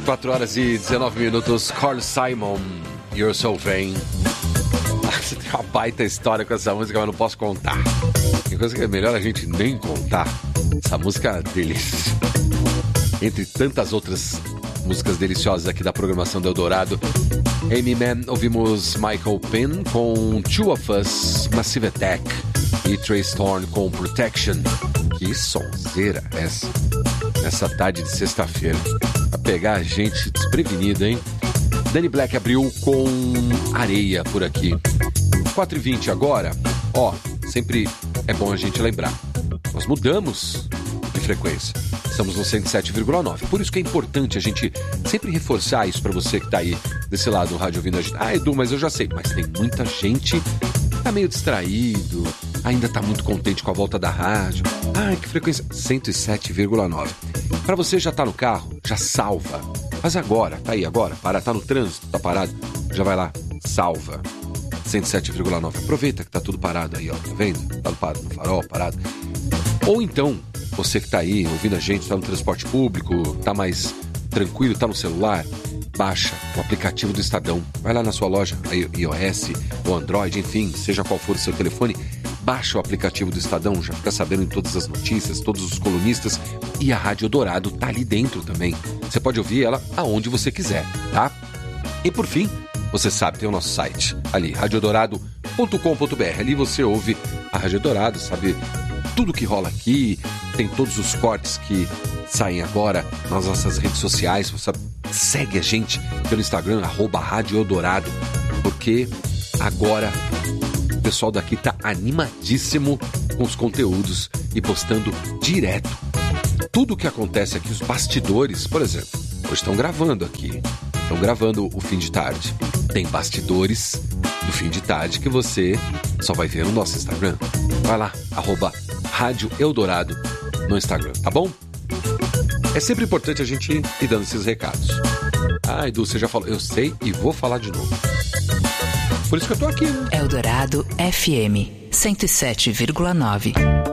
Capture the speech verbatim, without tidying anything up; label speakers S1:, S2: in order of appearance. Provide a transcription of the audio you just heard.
S1: quatro horas e dezenove minutos. Carl Simon, You're So Vain. Você tem uma baita história com essa música, mas não posso contar. Tem coisa que é melhor a gente nem contar. Essa música é delícia. Entre tantas outras músicas deliciosas aqui da programação do Eldorado. Amy Man, ouvimos Michael Penn com Two of Us, Massive Attack. E Trace Thorn com Protection. Que sonzeira essa. Nessa tarde de sexta-feira. Pra pegar a gente desprevenida, hein? Danny Black abriu com Areia por aqui. quatro e vinte agora. Ó, sempre é bom a gente lembrar. Nós mudamos de frequência. Estamos no cento e sete vírgula nove. Por isso que é importante a gente sempre reforçar isso pra você que tá aí desse lado do rádio ouvindo a gente. Ah, Edu, mas eu já sei. Mas tem muita gente que tá meio distraído, ainda tá muito contente com a volta da rádio. Ai, que frequência? cento e sete vírgula nove. Pra você já tá no carro, já salva. Mas agora, tá aí agora, para, tá no trânsito, tá parado, já vai lá, salva. cento e sete vírgula nove. Aproveita que tá tudo parado aí, ó, tá vendo? Tá parado no farol, parado. Ou então, você que tá aí ouvindo a gente, tá no transporte público, tá mais tranquilo, tá no celular, baixa o aplicativo do Estadão. Vai lá na sua loja, iOS ou Android, enfim, seja qual for o seu telefone, baixa o aplicativo do Estadão, já fica sabendo de todas as notícias, todos os colunistas, e a Rádio Eldorado tá ali dentro também. Você pode ouvir ela aonde você quiser, tá? E por fim, você sabe, tem o nosso site ali, rádio eldorado ponto com ponto b r. Ali você ouve a Rádio Eldorado, sabe tudo que rola aqui, tem todos os cortes que saem agora nas nossas redes sociais. Você segue a gente pelo Instagram, arroba Rádio Eldorado, porque agora o pessoal daqui tá animadíssimo com os conteúdos e postando direto tudo o que acontece aqui, os bastidores. Por exemplo, hoje estão gravando aqui, estão gravando o fim de tarde. Tem bastidores do fim de tarde que você só vai ver no nosso Instagram. Vai lá, arroba Rádio Eldorado no Instagram, tá bom? É sempre importante a gente ir dando esses recados. Ah, Edu, você já falou. Eu sei e vou falar de novo. Por isso que eu tô aqui, né?
S2: Eldorado F M cento e sete vírgula nove.